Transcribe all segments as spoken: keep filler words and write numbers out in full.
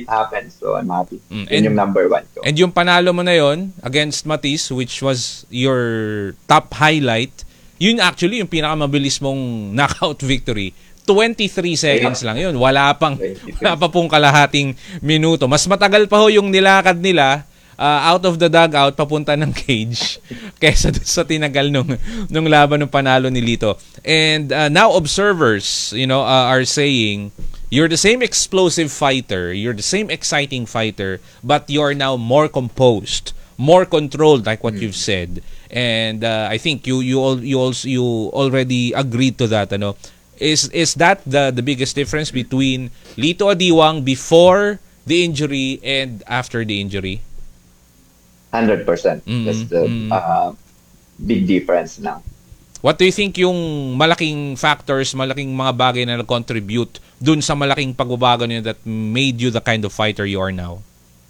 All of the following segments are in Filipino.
happens. So I'm happy. Mm. Yun yung number one ko. And yung panalo mo na yon against Matis, which was your top highlight, yun actually yung pinakamabilis mong knockout victory. twenty-three seconds lang yun. Wala pang, wala pa pong kalahating minuto. Mas matagal pa ho yung nilakad nila uh, out of the dugout papunta ng cage kaysa sa tinagal nung, nung laban ng panalo ni Lito. And uh, now observers, you know, uh, are saying, you're the same explosive fighter, you're the same exciting fighter, but you're now more composed, more controlled, like what mm. you've said. And uh, I think you you all you also you already agreed to that, ano? Is is that the the biggest difference between Lito Adiwang before the injury and after the injury? one hundred percent. Mm-hmm. That's the uh, big difference now. What do you think yung malaking factors, malaking mga bagay na nag-contribute dun sa malaking pagbabago niyo that made you the kind of fighter you are now?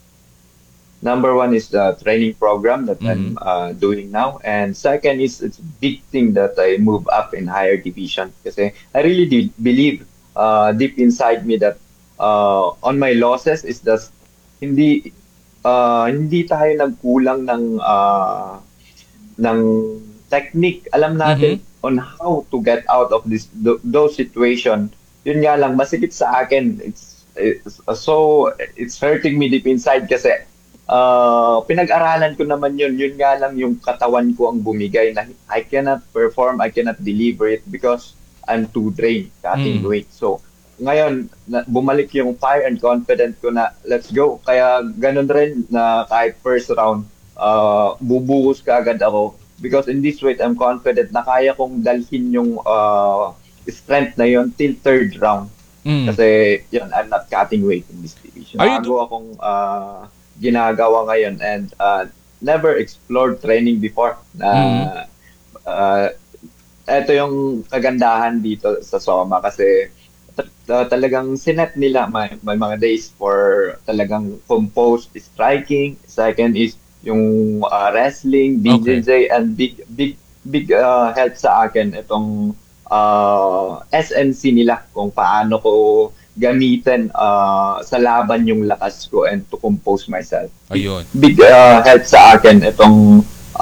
Number one is the training program that mm-hmm. I'm uh, doing now. And second is it's a big thing that I move up in higher division. Kasi I really did believe uh, deep inside me that uh, on my losses is that hindi uh, hindi tayo nagkulang ng uh, ng technique. Alam natin mm-hmm. on how to get out of this th- those situation. Yun nga lang, masikip sa akin. It's, it's so it's hurting me deep inside kasi Uh, pinag-aralan ko naman yun. Yun nga lang yung katawan ko ang bumigay na I cannot perform, I cannot deliver it because I'm too drained, cutting mm. weight. So, ngayon, na, bumalik yung fire and confident ko na let's go. Kaya ganun rin na kahit first round, uh, bubuhos ka agad ako. Because in this weight, I'm confident na kaya kong dalhin yung uh, strength na yun till third round. Mm. Kasi yun, I'm not cutting weight in this division. Bago akong uh, ginagawa ngayon and uh, never explored training before. Na mm-hmm. uh, ito yung kagandahan dito sa Soma kasi uh, talagang sinet nila may, may mga days for talagang composed striking. Second is yung uh, wrestling, B J J, okay. and big big big uh, help sa akin itong uh, S N C nila kung paano ko gamitin uh, sa laban yung lakas ko and to compose myself. Ayun. Big uh, help sa akin itong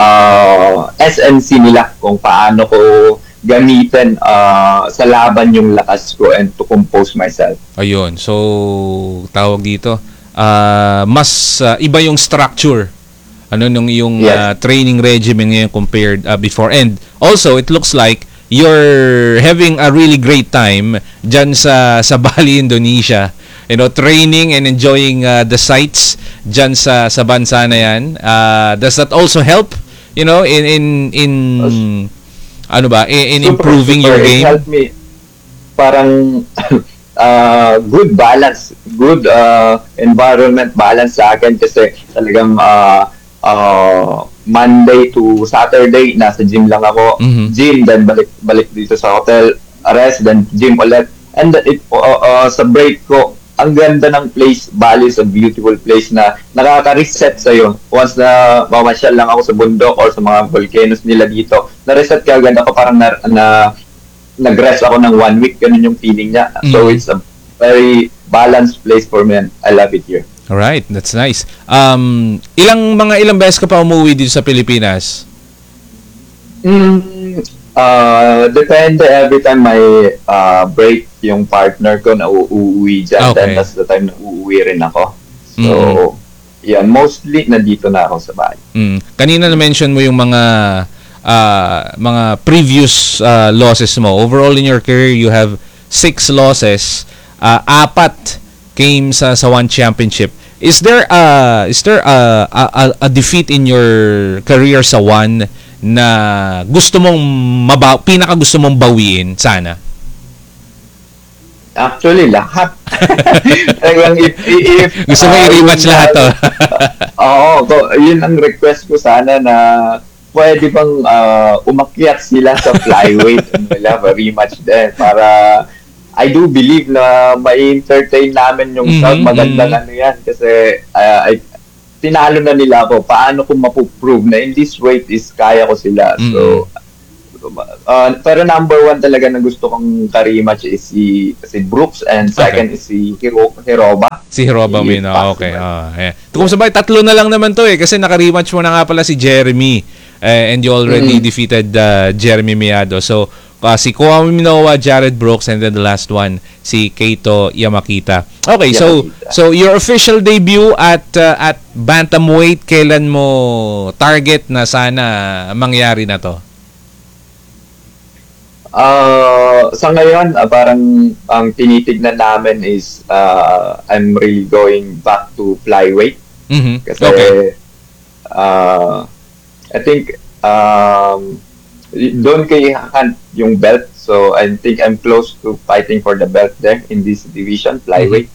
uh, S N C nila kung paano ko gamitin uh, sa laban yung lakas ko and to compose myself. Ayun. So, tawag dito, uh, mas uh, iba yung structure ano nung yung yes. uh, training regimen ngayon compared uh, before. And also, it looks like you're having a really great time dyan sa, sa Bali, Indonesia. You know, training and enjoying uh, the sights dyan sa, sa bansa na yan. Uh, does that also help, you know, in, in, in ano ba, in, in super, improving super, your game? It helped me. Parang uh, good balance, good uh, environment balance sa akin kasi talagang uh, uh, Monday to Saturday, nasa gym lang ako. Mm-hmm. Gym, then balik balik dito sa hotel, rest, then gym ulit. And it, uh, uh, sa break ko, ang ganda ng place. Bali is a beautiful place na nakaka-reset sa'yo. Once na mamasyal lang ako sa bundok or sa mga volcanoes nila dito, na-reset ka agad ako, parang na, na, nag-rest ako ng one week. Ganun yung feeling niya. Mm-hmm. So it's a very balanced place for me and I love it here. Alright, that's nice. Um, ilang mga ilang beses ka pa umuwi dito sa Pilipinas? Mm, uh, depende. Every time may uh, break yung partner ko na uuwi dyan, okay. Then that's the time na uuwi rin ako. So, mm. yeah, mostly nandito na ako sa bahay. Mm. Kanina na-mention mo yung mga uh, mga previous uh, losses mo. Overall in your career, you have six losses. Uh, apat came sa, sa one championship. Is there a is there a, a a defeat in your career sa one na gusto mong mabaw, pinaka gusto mong bawiin sana? Actually, lahat. if, if, gusto mo uh, i-rematch uh, lahat to? Oo, uh, yun ang request ko sana na pwede bang uh, umakyat sila sa flyweight and we'll have a rematch there para I do believe na mai-entertain namin yung mm-hmm, South. Magandang mm-hmm. ano yan. Kasi uh, I, tinalo na nila ako. Paano ko mapuprove na in this weight is kaya ko sila. Mm-hmm. So, uh, pero number one talaga na gusto kong ka-rematch is si, si Brooks and second Okay. is si Hiro, Hiroba. Si Hiroba Si Mino. Pac. Okay. Ah, yeah. Kung sabay, tatlo na lang naman to eh. Kasi naka-rematch mo na nga pala si Jeremy. Eh, and you already Mm. defeated uh, Jeremy Miado. So, uh, si Kwame Minowa, Jared Brooks, and then the last one, si Keito Yamakita. Okay, so Yamakita. so your official debut at uh, at bantamweight, kailan mo target na sana mangyari na to? Uh, sa ngayon, uh, parang ang tinitignan namin is uh, I'm really going back to flyweight. Mhm. Kasi Okay. uh, I think um, doon kay hunt yung belt. So I think I'm close to fighting for the belt there in this division, flyweight.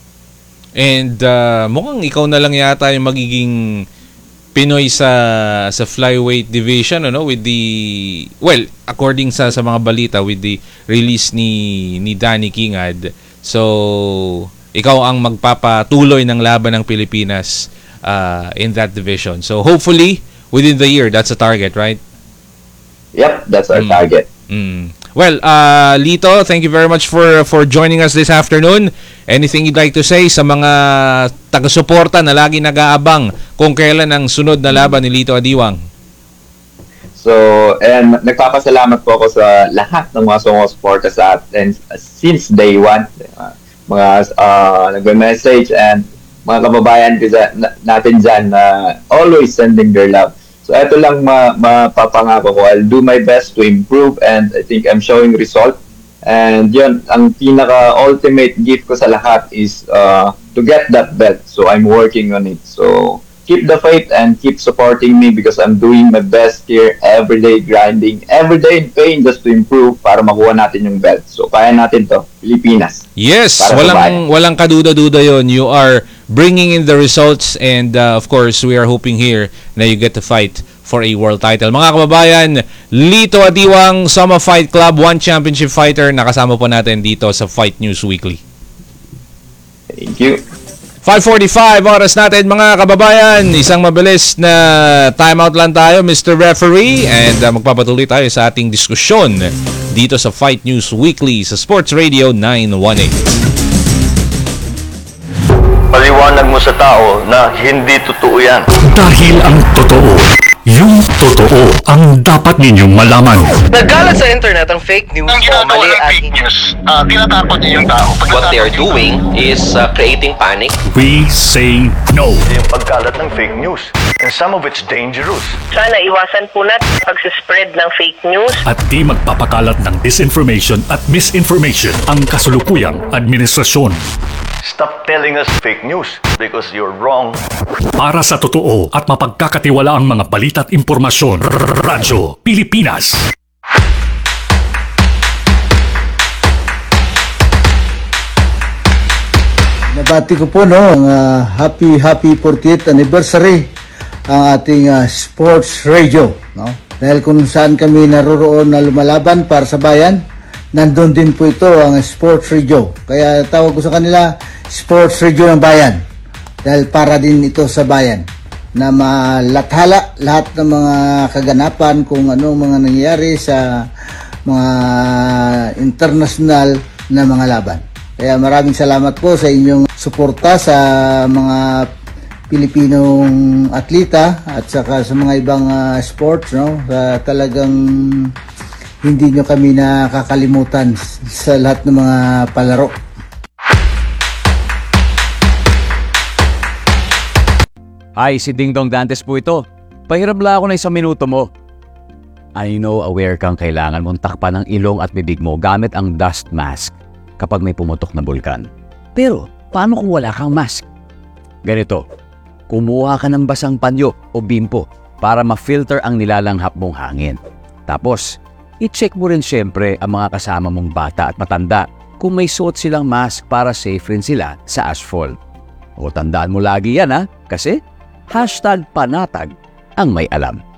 And uh, mukhang ikaw na lang yata yung magiging Pinoy sa sa flyweight division, ano, with the, well, according sa sa mga balita, with the release ni ni Danny Kingad. So ikaw ang magpapatuloy ng laban ng Pilipinas uh, in that division. So hopefully within the year, that's a target, right? Yep, that's our Mm. target. Mm. Well, uh, Lito, thank you very much for for joining us this afternoon. Anything you'd like to say sa mga taga-suporta na lagi nag-aabang kung kailan ang sunod na laban ni Lito Adiwang? So, and nagpapasalamat po ako sa lahat ng mga sumusuporta sa atin since day one. Uh, mga uh, nagme-message and mga kababayan ko dyan- na- natin dyan na always sending their love. So, ito lang ma mapapangako ko. I'll do my best to improve and I think I'm showing result. And yun, ang pinaka-ultimate gift ko sa lahat is uh, to get that belt. So, I'm working on it. So, keep the faith and keep supporting me because I'm doing my best here every day, grinding, every day in pain just to improve para makuha natin yung belt. So, kaya natin to, Pilipinas. Yes, Para walang babae. walang kaduda-duda yon. You are bringing in the results and uh, of course, we are hoping here na you get to fight for a world title. Mga kababayan, Lito Adiwang, Soma Fight Club, one championship fighter, nakasama po natin dito sa Fight News Weekly. Thank you. five forty-five oras natin mga kababayan. Isang mabilis na timeout lang tayo, Mister Referee, and uh, magpapatuloy tayo sa ating diskusyon dito sa Fight News Weekly sa Sports Radio nine eighteen. Paliwanag mo sa tao na hindi totoo yan. Dahil ang totoo, yung totoo ang dapat ninyong malaman. Nagkalat sa internet ang fake news Ang o ginagawa mali ng at fake news, uh, tinatapon niyo yung tao. Pag What they are natapon yung doing is uh, creating panic. We say no. Yung pagkalat ng fake news. And some of it's dangerous. Sana iwasan po natin pag-spread ng fake news. At di magpapakalat ng disinformation at misinformation ang kasulukuyang administrasyon. Stop telling us fake news because you're wrong. Para sa totoo at mapagkakatiwalaang mga balita at impormasyon, Radyo Pilipinas. Nabati ko po no, ang ah, happy happy fortieth anniversary ang ating ah, sports radio, no? Dahil kung saan kami naroroon na lumalaban para sa bayan, nandun din po ito ang sports radio. Kaya tawag ko sa kanila sports radio ng bayan. Dahil para din ito sa bayan na malathala lahat ng mga kaganapan kung ano mga nangyayari sa mga international na mga laban. Kaya maraming salamat po sa inyong suporta sa mga Pilipinong atleta at saka sa mga ibang uh, sports, no? Sa talagang hindi nyo kami nakakalimutan sa lahat ng mga palaro. Hi, si Ding Dong Dantes po ito. Pahiram lang ako ng isang minuto mo. I know aware kang kailangan mong takpan ang ilong at bibig mo gamit ang dust mask kapag may pumutok na bulkan. Pero, paano kung wala kang mask? Ganito, kumuha ka ng basang panyo o bimpo para ma-filter ang nilalanghap mong hangin. Tapos, i-check mo rin syempre ang mga kasama mong bata at matanda kung may suot silang mask para safe rin sila sa ashfall. O tandaan mo lagi yan ha, kasi hashtag panatag ang may alam.